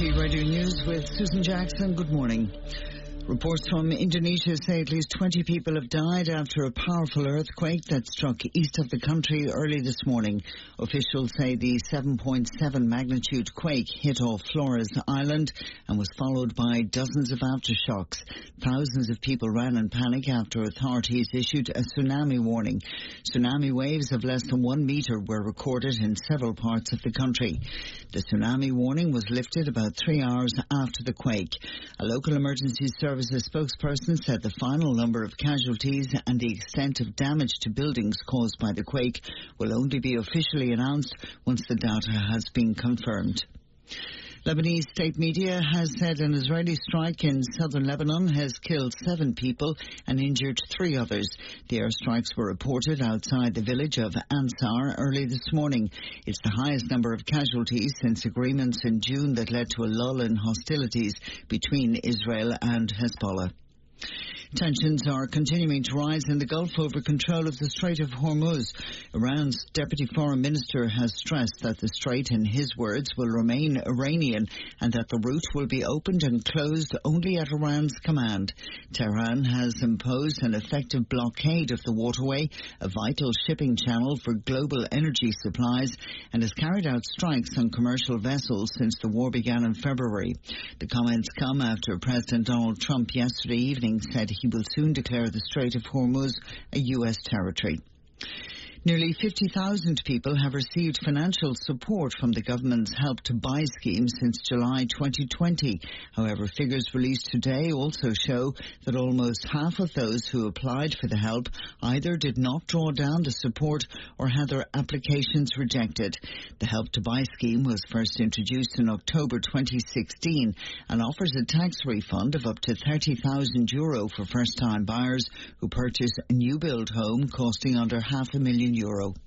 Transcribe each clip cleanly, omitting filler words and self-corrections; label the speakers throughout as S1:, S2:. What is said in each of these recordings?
S1: RTE Radio News with Susan Jackson. Good morning. Reports from Indonesia say at least 20 people have died after a powerful earthquake that struck east of the country early this morning. Officials say the 7.7 magnitude quake hit off Flores Island and was followed by dozens of aftershocks. Thousands of people ran in panic after authorities issued a tsunami warning. Tsunami waves of less than 1 metre were recorded in several parts of the country. The tsunami warning was lifted about 3 hours after the quake. A local emergency services spokesperson said the final number of casualties and the extent of damage to buildings caused by the quake will only be officially announced once the data has been confirmed. Lebanese state media has said an Israeli strike in southern Lebanon has killed 7 people and injured 3 others. The airstrikes were reported outside the village of Ansar early this morning. It's the highest number of casualties since agreements in June that led to a lull in hostilities between Israel and Hezbollah. Tensions are continuing to rise in the Gulf over control of the Strait of Hormuz. Iran's Deputy Foreign Minister has stressed that the strait, in his words, will remain Iranian and that the route will be opened and closed only at Iran's command. Tehran has imposed an effective blockade of the waterway, a vital shipping channel for global energy supplies, and has carried out strikes on commercial vessels since the war began in February. The comments come after President Donald Trump yesterday evening said he will soon declare the Strait of Hormuz a U.S. territory. Nearly 50,000 people have received financial support from the government's Help to Buy scheme since July 2020. However, figures released today also show that almost half of those who applied for the help either did not draw down the support or had their applications rejected. The Help to Buy scheme was first introduced in October 2016 and offers a tax refund of up to €30,000 for first-time buyers who purchase a new-build home costing under €500,000.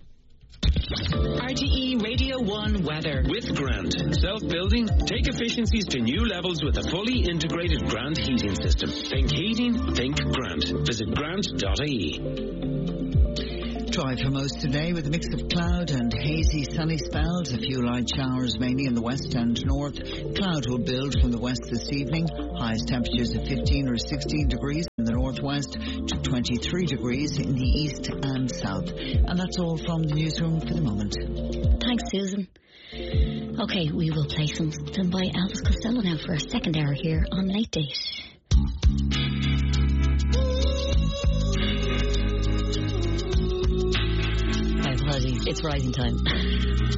S2: RTE Radio 1 weather.
S3: With Grant. Self-building, take efficiencies to new levels with a fully integrated Grant heating system. Think heating, think Grant. Visit grant.ie.
S1: Dry for most today with a mix of cloud and hazy sunny spells. A few light showers mainly in the west and north. Cloud will build from the west this evening. Highest temperatures of 15 or 16 degrees in the northwest to 23 degrees in the east and south. And that's all from the newsroom for the moment.
S4: Thanks, Susan. Okay, we will play something by Elvis Costello now for our second hour here on Late Date. It's rising time.